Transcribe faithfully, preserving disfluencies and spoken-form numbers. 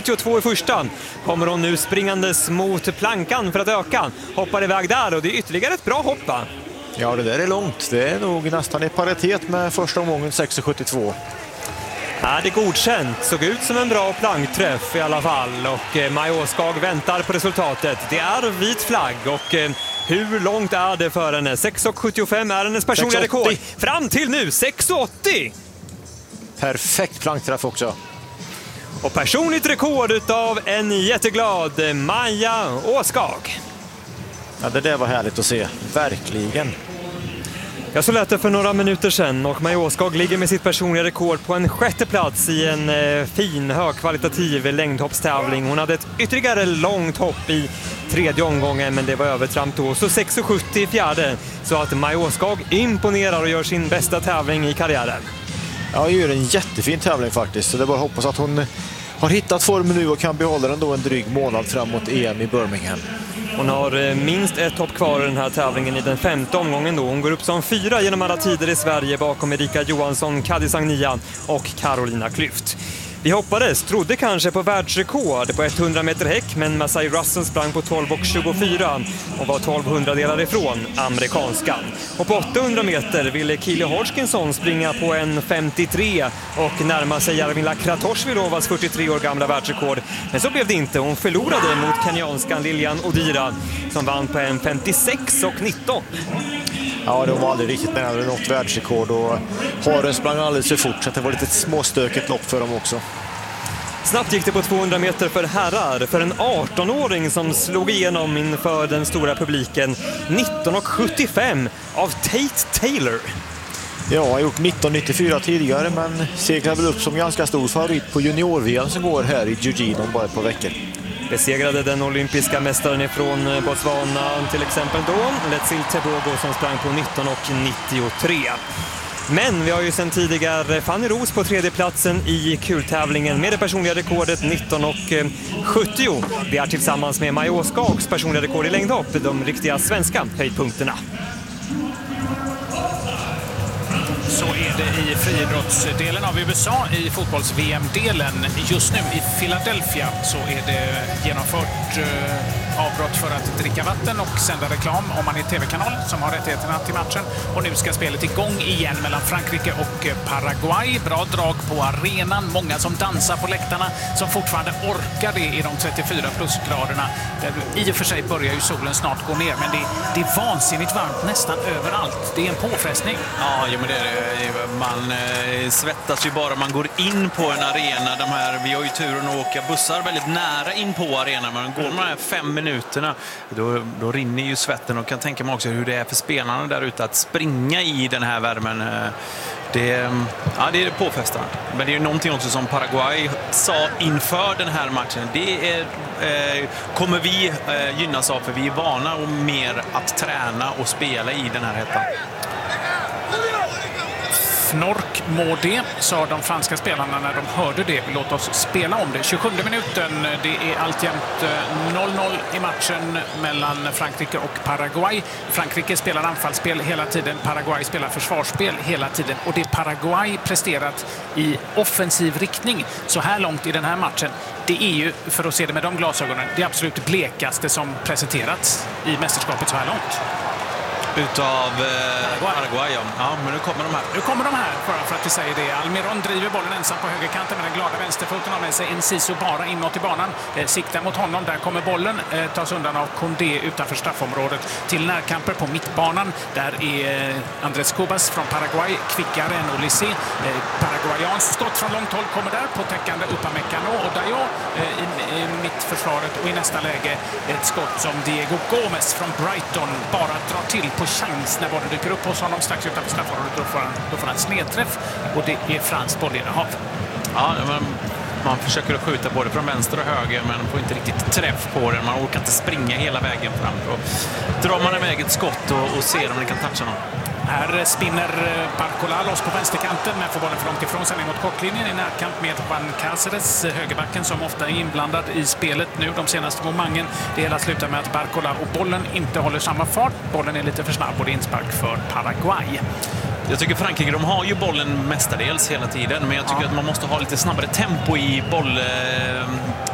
sjuttiotvå i första. Kommer hon nu springandes mot plankan för att öka. Hoppar iväg där och det är ytterligare ett bra hopp, va? Ja, det där är långt. Det är nog nästan i paritet med första omgången sex sjuttiotvå. Ja, det är godkänt. Såg ut som en bra plankträff i alla fall. Och Maj Åskag väntar på resultatet. Det är vit flagg och hur långt är det för henne? sex sjuttiofem är hennes personliga rekord. Fram till nu, sex åttio! Perfekt plankträff också. Och personligt rekord utav en jätteglad Maja Åskag. Ja, det där var härligt att se. Verkligen. Jag så lät det för några minuter sedan och Maja Åskag ligger med sitt personliga rekord på en sjätte plats i en eh, fin, högkvalitativ längdhoppstävling. Hon hade ett ytterligare långt hopp i tredje omgången, men det var övertramp då. Så sex sjuttio i fjärde, så att Maja Åskag imponerar och gör sin bästa tävling i karriären. Ja, hon gör en jättefin tävling faktiskt, så det är bara att hoppas att hon har hittat formen nu och kan behålla den då en dryg månad framåt E M i Birmingham. Hon har minst ett hopp kvar i den här tävlingen i den femte omgången då. Hon går upp som fyra genom alla tider i Sverige bakom Erika Johansson, Kadi Sagnia och Carolina Klüft. Vi hoppades, trodde kanske på världsrekord på hundra meter häck, men Masai Russell sprang på tolv tjugofyra och var tolv hundradelar ifrån amerikanskan. Och på åttahundra meter ville Kili Hodgkinson springa på en femtiotre och närma sig Jarmila Kratochvilovas fyrtiotre år gamla världsrekord. Men så blev det inte. Hon förlorade mot kenyanskan Lilian Odira som vann på en femtiosex nitton. Ja, de var aldrig riktigt nära något världsrekord och Haren sprang alldeles för fort så det var lite småstökigt lopp för dem också. Snabbt gick det på tvåhundra meter för herrar för en arton-åring som slog igenom inför den stora publiken. nitton sjuttiofem av Tate Taylor. Ja, jag har gjort nitton nittiofyra tidigare men seglar väl upp som ganska stor favorit på junior-V M som går här i Eugene om bara ett par veckor. Besegrade den olympiska mästaren ifrån Botswana till exempel då, Letsil Tebogo som sprang på nitton nittiotre. Men vi har ju sedan tidigare Fanny Ros på tredje platsen i kultävlingen med det personliga rekordet nitton sjuttio. Det är tillsammans med Maja Åskags personliga rekord i längdhopp de riktiga svenska höjdpunkterna. Så är det i friidrottsdelen av U S A i fotbolls-V M-delen. Just nu i Philadelphia så är det genomfört eh, avbrott för att dricka vatten och sända reklam om man är tv-kanal som har rättigheterna till matchen. Och nu ska spelet igång igen mellan Frankrike och Paraguay. Bra drag på arenan, många som dansar på läktarna som fortfarande orkar det i de trettiofyra plusgraderna. I och för sig börjar ju solen snart gå ner, men det, det är vansinnigt varmt nästan överallt. Det är en påfrestning. Ja, jo, men det är det. Man eh, svettas ju bara man går in på en arena. De här, vi har ju turen att åka bussar väldigt nära in på arenan. Men går de här fem minuterna då, då rinner ju svetten och kan tänka mig också hur det är för spelarna där ute att springa i den här värmen. Det, ja, det är påfrestande. Men det är ju någonting också som Paraguay sa inför den här matchen. Det är, eh, kommer vi eh, gynnas av för vi är vana och mer att träna och spela i den här hettan. Fnork må det, sa de franska spelarna när de hörde det. Låt oss spela om det. tjugosjunde minuten, det är alltjämt noll noll i matchen mellan Frankrike och Paraguay. Frankrike spelar anfallsspel hela tiden, Paraguay spelar försvarsspel hela tiden. Och det Paraguay presterat i offensiv riktning så här långt i den här matchen, det är ju, för att se det med de glasögonen, det absolut blekaste som presenterats i mästerskapet så här långt. Utav eh, Paraguay, ja. Ja, men nu kommer de här. Nu kommer de här, bara för att vi säger det. Almiron driver bollen ensam på högerkanten med den glada vänsterfoten av med sig. Enciso bara inåt i banan. Eh, siktar mot honom. Där kommer bollen. Eh, tas undan av Condé utanför straffområdet. Till närkamper på mittbanan. Där är eh, Andrés Cubas från Paraguay kvickare än Olysée. Eh, Paraguayans skott från långt håll kommer där på täckande Upamecano och Dayo eh, i, i mittförsvaret. Och i nästa läge ett skott som Diego Gómez från Brighton bara drar till på chans när bollen dyker upp hos honom strax utanför straffområdet. Då får han, då får han snedträff och det är franskt bollinnehav. Ja, men man försöker skjuta både från vänster och höger men får inte riktigt träff på den. Man orkar inte springa hela vägen fram. Då drar man iväg ett skott och, och ser om det kan toucha någon. Här spinner Barcola loss på vänsterkanten men får bollen för långt ifrån sig mot kortlinjen i närkamp med Juan Cáceres, högerbacken som ofta är inblandad i spelet nu de senaste momengen. Det hela slutar med att Barcola och bollen inte håller samma fart. Bollen är lite för snabb och det är inspark för Paraguay. Jag tycker Frankrike, de har ju bollen mestadels hela tiden men jag tycker ja. att man måste ha lite snabbare tempo i boll